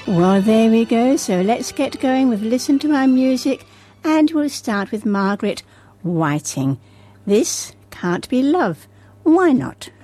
Well, there we go. So let's get going with Listen to My Music, and we'll start with Margaret Whiting. This Can't Be Love. Why not?